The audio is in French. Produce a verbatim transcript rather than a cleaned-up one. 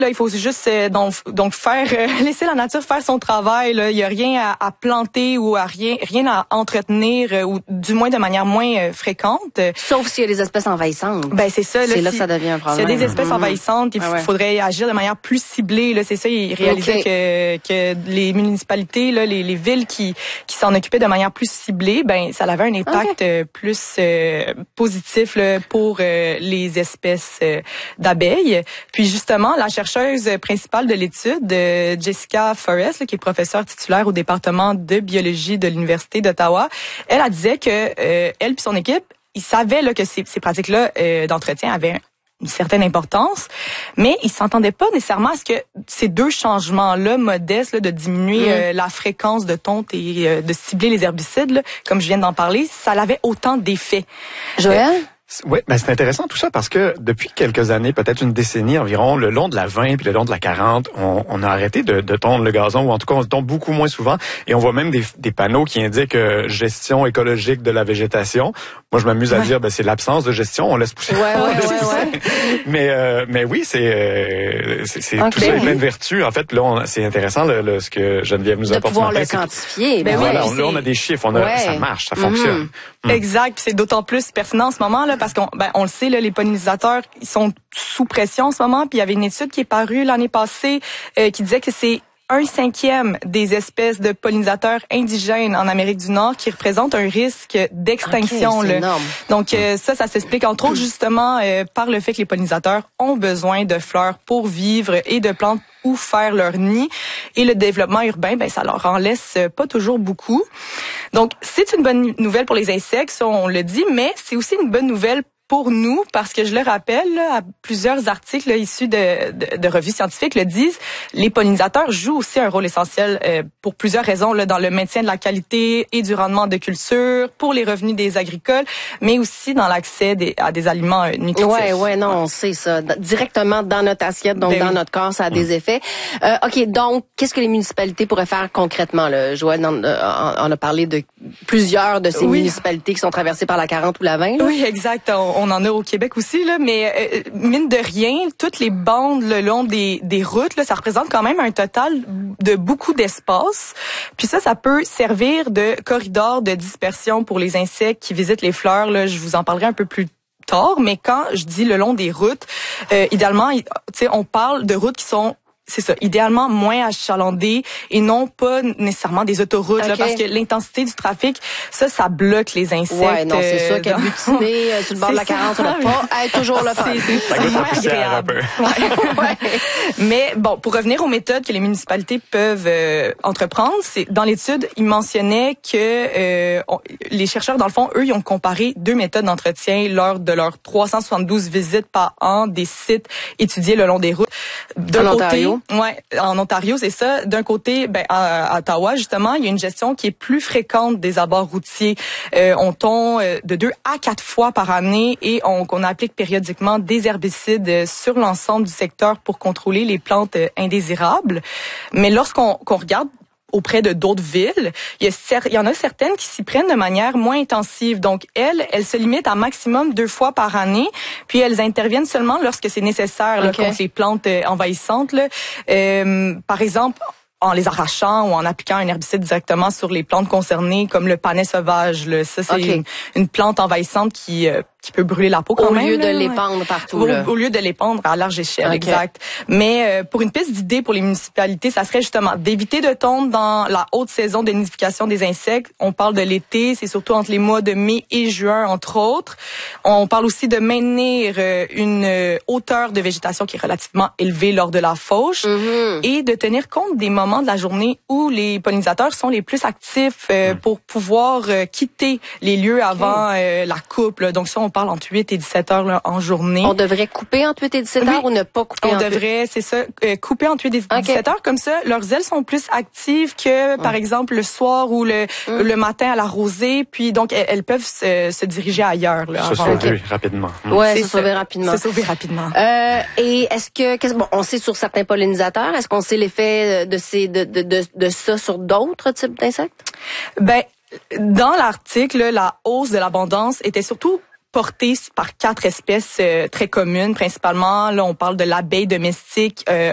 Là, il faut juste euh, donc, donc faire euh, laisser la nature faire son travail. Là. Il y a rien à, à planter ou à rien rien à entretenir euh, ou du moins de manière moins euh, fréquente. Sauf s'il y a des espèces envahissantes. Ben c'est ça. Là, c'est si, là que ça devient un problème. S'il y a des espèces mmh. envahissantes, il ah ouais. faudrait agir de manière plus ciblée. Là, c'est ça. Il réalisait okay. que que les municipalités, là, les, les villes qui qui s'en occupaient de manière plus ciblée, ben ça avait un impact okay. euh, plus euh, positif là, pour euh, les espèces euh, d'abeilles. Puis justement, la chercheuse principale de l'étude, Jessica Forrest, là, qui est professeure titulaire au département de biologie de l'Université d'Ottawa, elle, elle disait que euh, elle puis son équipe, ils savaient là, que ces, ces pratiques-là euh, d'entretien avaient une certaine importance, mais ils s'entendaient pas nécessairement à ce que ces deux changements-là modestes, là, de diminuer mmh. euh, la fréquence de tonte et euh, de cibler les herbicides, là, comme je viens d'en parler, ça avait autant d'effets. Joël? Euh, Oui, ben c'est intéressant tout ça parce que depuis quelques années, peut-être une décennie environ, le long de la vingt puis le long de la quarante, on, on a arrêté de, de tondre le gazon, ou en tout cas on le tombe beaucoup moins souvent, et on voit même des, des panneaux qui indiquent euh, gestion écologique de la végétation. Moi, je m'amuse à ouais. dire, ben c'est l'absence de gestion, on laisse pousser. Ouais, ouais, laisse ouais, pousser. ouais. Mais euh, mais oui, c'est euh, c'est, c'est okay. tout ça est plein de vertus. En fait, là, on, c'est intéressant le, le, ce que Geneviève nous de apporte. De pouvoir matin, le quantifier. Ben ben voilà, oui, là on a des chiffres, on a, ouais. ça marche, ça fonctionne. Mm-hmm. Mm. Exact, puis c'est d'autant plus pertinent en ce moment là parce qu'on ben on le sait là, les pollinisateurs ils sont sous pression en ce moment. Puis il y avait une étude qui est parue l'année passée euh, qui disait que c'est un cinquième des espèces de pollinisateurs indigènes en Amérique du Nord qui représentent un risque d'extinction. Okay, c'est là. énorme. Donc euh, ça, ça s'explique entre autres justement euh, par le fait que les pollinisateurs ont besoin de fleurs pour vivre et de plantes où faire leur nid. Et le développement urbain, ben ça leur en laisse pas toujours beaucoup. Donc c'est une bonne nouvelle pour les insectes, ça on le dit, mais c'est aussi une bonne nouvelle pour nous, parce que je le rappelle, là, à plusieurs articles là, issus de, de, de revues scientifiques le disent, les pollinisateurs jouent aussi un rôle essentiel euh, pour plusieurs raisons, là, dans le maintien de la qualité et du rendement de culture, pour les revenus des agricoles, mais aussi dans l'accès des, à des aliments euh, nutritifs. Ouais, ouais, non, on sait ça. Directement dans notre assiette, donc ben dans oui. notre corps, ça a mmh. des effets. Euh, OK, donc, qu'est-ce que les municipalités pourraient faire concrètement? Là? Joël en, en a parlé de plusieurs de ces oui. municipalités qui sont traversées par la quarante ou la vingt. Là. Oui, exact. On, on en a au Québec aussi, là, mais euh, mine de rien, toutes les bandes le long des, des routes, là, ça représente quand même un total de beaucoup d'espace. Puis ça, ça peut servir de corridor de dispersion pour les insectes qui visitent les fleurs. Là, je vous en parlerai un peu plus tard, mais quand je dis le long des routes, euh, idéalement, tu sais, on parle de routes qui sont c'est ça, idéalement moins achalandées et non pas nécessairement des autoroutes, okay. là, parce que l'intensité du trafic, ça, ça bloque les insectes. Ouais, non, c'est sûr qu'à butiner euh, sur le bord de la quarante, ça va pas être toujours le fun. C'est moins agréable. Ouais. Ouais. Mais bon, pour revenir aux méthodes que les municipalités peuvent euh, entreprendre, c'est dans l'étude, ils mentionnaient que euh, on, les chercheurs, dans le fond, eux, ils ont comparé deux méthodes d'entretien lors de leurs trois cent soixante-douze visites par an des sites étudiés le long des routes. D'un côté, Ontario. Ouais, en Ontario, c'est ça. D'un côté, ben à, à Ottawa, justement, il y a une gestion qui est plus fréquente des abords routiers. Euh, on tombe de deux à quatre fois par année et on, on applique périodiquement des herbicides sur l'ensemble du secteur pour contrôler les plantes indésirables. Mais lorsqu'on qu'on regarde auprès de d'autres villes, il y, a, il y en a certaines qui s'y prennent de manière moins intensive. Donc, elles, elles se limitent à maximum deux fois par année, puis elles interviennent seulement lorsque c'est nécessaire, là, okay. contre les plantes envahissantes. Là. Euh, par exemple, en les arrachant ou en appliquant un herbicide directement sur les plantes concernées, comme le panais sauvage. Là. Ça, c'est okay. une, une plante envahissante qui... Euh, qui peut brûler la peau quand au même. Au lieu là, de l'épandre partout. Au, là. au lieu de l'épandre à large échelle, okay. exact. Mais euh, pour une piste d'idée pour les municipalités, ça serait justement d'éviter de tomber dans la haute saison de nidification des insectes. On parle de l'été, c'est surtout entre les mois de mai et juin, entre autres. On parle aussi de maintenir euh, une euh, hauteur de végétation qui est relativement élevée lors de la fauche mm-hmm. et de tenir compte des moments de la journée où les pollinisateurs sont les plus actifs euh, mm. pour pouvoir euh, quitter les lieux avant okay. euh, la coupe. Là. Donc ça, on parle entre huit et dix-sept heures là, en journée. On devrait couper entre huit et dix-sept heures oui. ou ne pas couper On entre devrait, c'est ça, euh, couper entre huit et dix-sept okay. heures. Comme ça, leurs ailes sont plus actives que, mm. par exemple, le soir ou le, mm. le matin à la rosée. Puis donc, elles, elles peuvent se, se diriger ailleurs. Là, se sauver okay. rapidement. Mm. Oui, se sauver rapidement. Se sauver rapidement. Euh, et est-ce que, qu'est-ce, bon, on sait sur certains pollinisateurs, est-ce qu'on sait l'effet de, ces, de, de, de, de ça sur d'autres types d'insectes? Ben, dans l'article, la hausse de l'abondance était surtout portée par quatre espèces euh, très communes, principalement. Là, on parle de l'abeille domestique, euh,